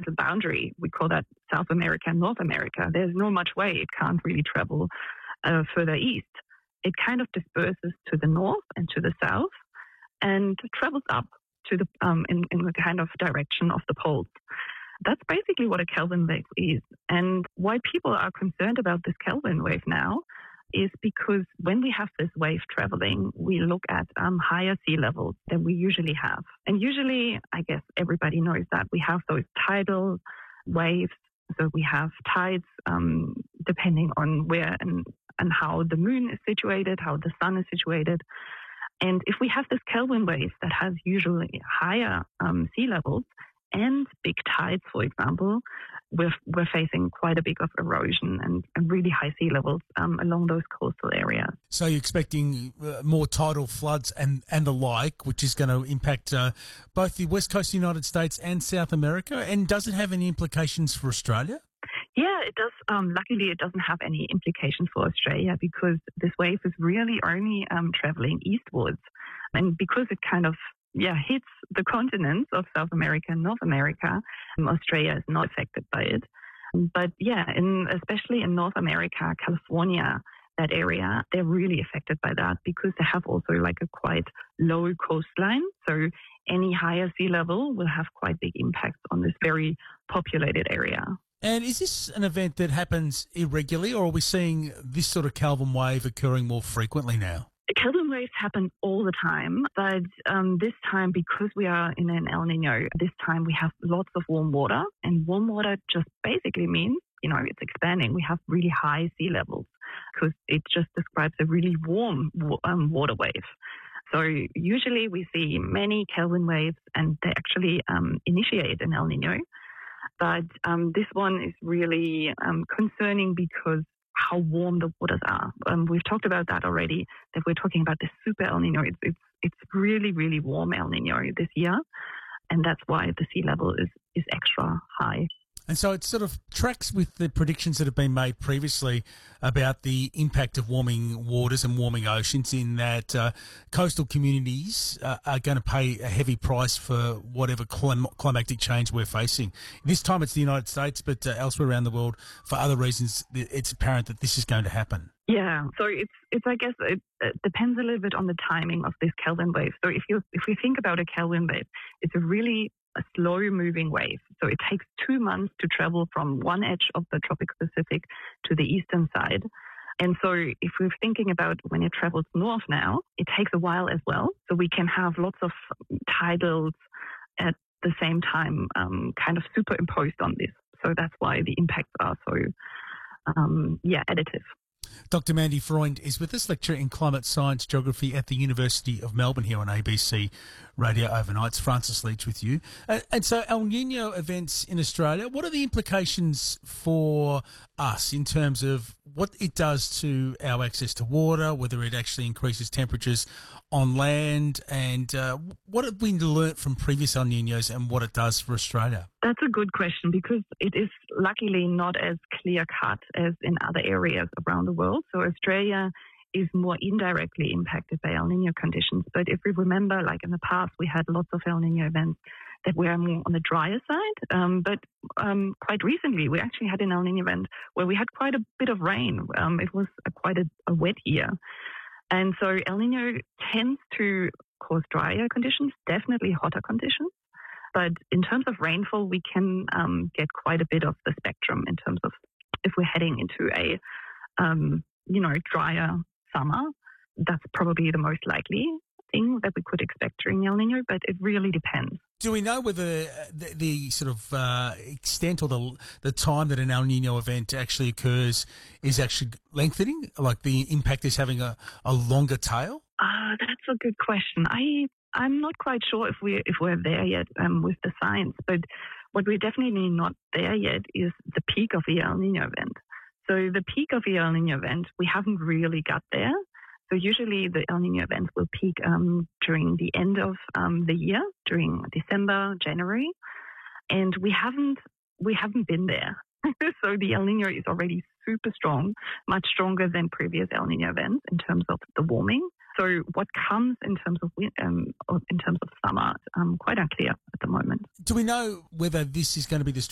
the boundary. We call that South America and North America. There's not much way it can't really travel further east. It kind of disperses to the north and to the south and travels up to the in the kind of direction of the poles. That's basically what a Kelvin wave is. And why people are concerned about this Kelvin wave now is because when we have this wave traveling, we look at higher sea levels than we usually have. And usually, I guess everybody knows that we have those tidal waves. So we have tides depending on where and how the moon is situated, how the sun is situated. And if we have this Kelvin wave that has usually higher sea levels and big tides, for example, we're facing quite a bit of erosion and really high sea levels along those coastal areas. So you're expecting more tidal floods and the like, which is going to impact both the west coast of the United States and South America. And does it have any implications for Australia? Yeah, it does. Luckily, it doesn't have any implications for Australia because this wave is really only traveling eastwards. And because it kind of hits the continents of South America and North America, Australia is not affected by it. But especially in North America, California, that area, they're really affected by that because they have also like a quite low coastline. So any higher sea level will have quite big impacts on this very populated area. And is this an event that happens irregularly, or are we seeing this sort of Kelvin wave occurring more frequently now? Kelvin waves happen all the time, but this time, because we are in an El Nino, this time we have lots of warm water, and warm water just basically means, it's expanding. We have really high sea levels because it just describes a really warm water wave. So usually we see many Kelvin waves, and they actually initiate an El Nino. But this one is really concerning because how warm the waters are. We've talked about that already, that we're talking about the super El Nino. It's really, really warm El Nino this year, and that's why the sea level is extra high. And so it sort of tracks with the predictions that have been made previously about the impact of warming waters and warming oceans in that coastal communities are going to pay a heavy price for whatever climatic change we're facing. This time it's the United States, but elsewhere around the world, for other reasons, it's apparent that this is going to happen. Yeah, so it's I guess it depends a little bit on the timing of this Kelvin wave. So if we think about a Kelvin wave, it's a slow-moving wave. So it takes 2 months to travel from one edge of the tropical Pacific to the eastern side. And so if we're thinking about when it travels north now, it takes a while as well. So we can have lots of tidals at the same time kind of superimposed on this. So that's why the impacts are so, additive. Dr. Mandy Freund is with us, lecturer in climate science geography at the University of Melbourne here on ABC Radio Overnight. It's Francis Leach with you. And so El Nino events in Australia, what are the implications for us in terms of what it does to our access to water, whether it actually increases temperatures on land, and what have we learnt from previous El Ninos and what it does for Australia? That's a good question because it is luckily not as clear-cut as in other areas around the world. So Australia is more indirectly impacted by El Nino conditions. But if we remember, like in the past, we had lots of El Nino events that were more on the drier side. But quite recently, we actually had an El Nino event where we had quite a bit of rain. It was quite a wet year. And so El Nino tends to cause drier conditions, definitely hotter conditions. But in terms of rainfall, we can get quite a bit of the spectrum in terms of if we're heading into a, drier summer. That's probably the most likely thing that we could expect during El Nino, but it really depends. Do we know whether the sort of extent or the time that an El Nino event actually occurs is actually lengthening, like the impact is having a longer tail? That's a good question. I'm not quite sure if we're there yet with the science, but what we're definitely not there yet is the peak of the El Nino event. So the peak of the El Nino event, we haven't really got there. So usually the El Nino events will peak during the end of the year, during December, January, and we haven't been there. So the El Nino is already super strong, much stronger than previous El Nino events in terms of the warming. So what comes in terms of summer, quite unclear at the moment. Do we know whether this is going to be the